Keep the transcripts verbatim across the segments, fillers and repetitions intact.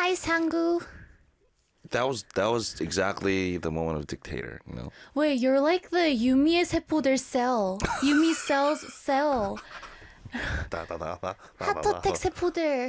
Hi, Sangu. That was that was exactly the moment of dictator, you know. Wait, you're like the Yumi의 세포들 cell. Yumi cells cell. 하토텍 세포들.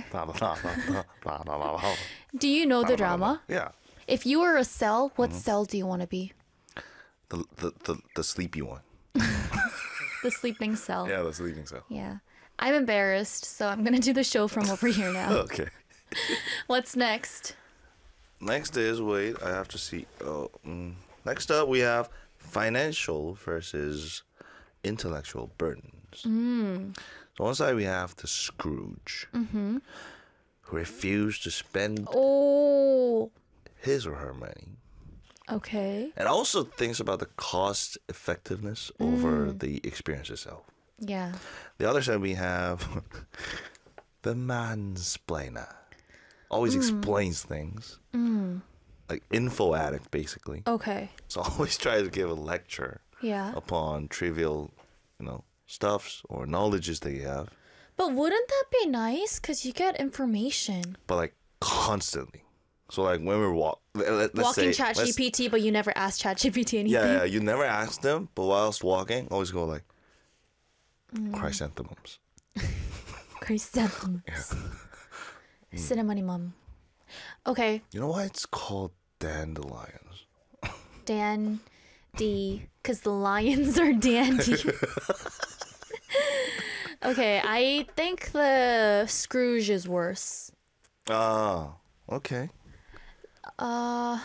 Do you know the drama? Yeah. If you were a cell, what mm-hmm. cell do you want to be? The, the the the sleepy one. The sleeping cell. Yeah, the sleeping cell. Yeah. I'm embarrassed, so I'm gonna do the show from over here now. Okay. What's next? Next is wait, I have to see. Oh, mm. Next up we have financial versus intellectual burdens. Mm. So one side we have the Scrooge, mm-hmm. who refused to spend oh. his or her money. Okay. And also thinks about the cost effectiveness mm. over the experience itself. Yeah. The other side we have the mansplainer. Always mm. explains things. Mm. Like info addict, basically. Okay. So always tries to give a lecture yeah. upon trivial, you know, stuffs or knowledges that you have. But wouldn't that be nice? Because you get information. But like constantly. So like when we're walk, let, let's walking say, ChatGPT, but you never ask ChatGPT anything. Yeah, yeah, you never ask them, but whilst walking, always go like, mm. chrysanthemums. Chrysanthemums. Yeah. Cinnamon mum. Okay. You know why it's called dandelions? Dan D, because the lions are dandy. Okay, I think the Scrooge is worse. Ah, okay. Uh,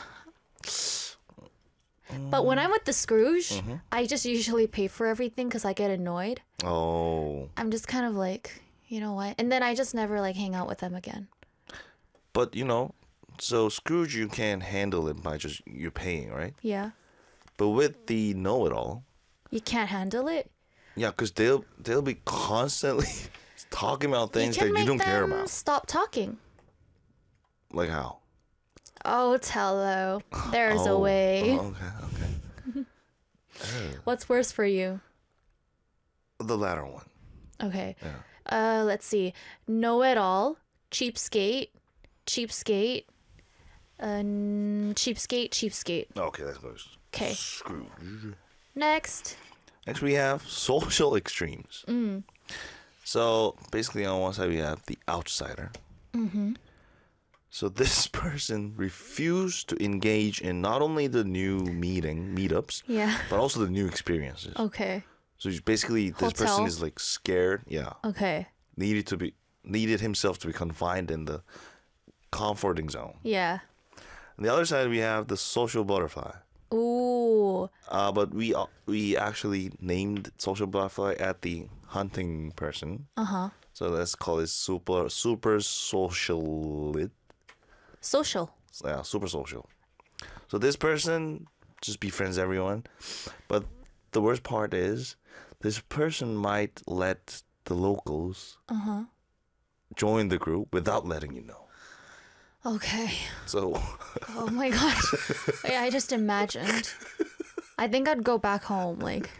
but when I'm with the Scrooge, mm-hmm. I just usually pay for everything because I get annoyed. Oh. I'm just kind of like, you know what? And then I just never like hang out with them again. But, you know, so Scrooge, you can't handle it by just you paying, right? Yeah. But with the know-it-all... You can't handle it? Yeah, because they'll, they'll be constantly talking about things you that you don't care about. Stop talking. Like how? Oh, Tello. There's oh, a way. Oh, okay, okay. What's worse for you? The latter one. Okay. Yeah. Uh, let's see. Know-it-all, cheapskate, cheapskate, uh, cheapskate, cheapskate. Okay, that's good. Okay. Scrooge. Next. Next we have social extremes. Mm. So basically on one side we have the outsider. Mm-hmm. So this person refused to engage in not only the new meeting, meetups, yeah. but also the new experiences. Okay. So basically this Hotel. person is like scared, yeah. Okay. Needed to be needed himself to be confined in the comforting zone. Yeah. On the other side we have the social butterfly. Ooh. Uh, but we uh, we actually named social butterfly at the hunting person. Uh-huh. So let's call it super super social. Social. Yeah, super social. So this person just befriends everyone. But the worst part is this person might let the locals uh-huh. join the group without letting you know. Okay. So. Oh my gosh. I just imagined. I think I'd go back home, like.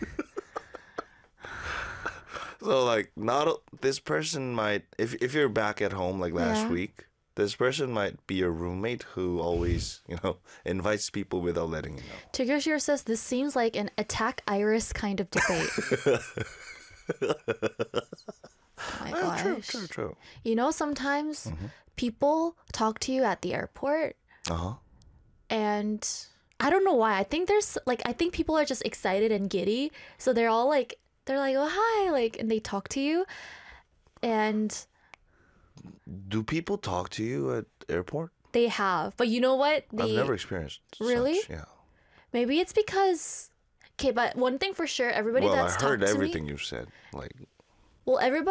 So like not this person might if if you're back at home like last yeah. week, this person might be your roommate who always, you know, invites people without letting you know. Tiggershire says this seems like an attack Iris kind of debate. Oh my oh, gosh. True, true, true. You know, sometimes mm-hmm. people talk to you at the airport. Uh-huh. And I don't know why. I think there's like I think people are just excited and giddy. So they're all like they're like, "Oh, hi," like and they talk to you. And do people talk to you at airport? They have. But you know what? They, I've never experienced Really? Such, yeah. Maybe it's because okay, but one thing for sure, everybody well, that's I heard talked to everything me, you said. Like well, everybody